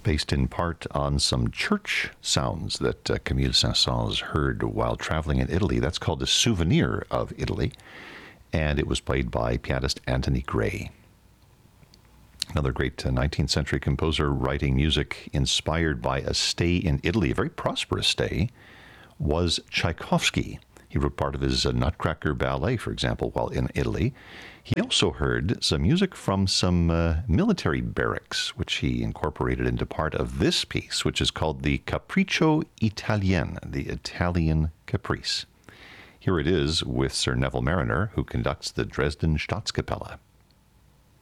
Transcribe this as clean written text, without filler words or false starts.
based in part on some church sounds that Camille Saint-Saëns heard while traveling in Italy. That's called The Souvenir of Italy, and it was played by pianist Anthony Gray. Another great 19th century composer writing music inspired by a stay in Italy, a very prosperous stay, was Tchaikovsky. He wrote part of his Nutcracker ballet, for example, while in Italy. He also heard some music from some military barracks, which he incorporated into part of this piece, which is called the Capriccio Italien, the Italian Caprice. Here it is with Sir Neville Marriner, who conducts the Dresden Staatskapelle.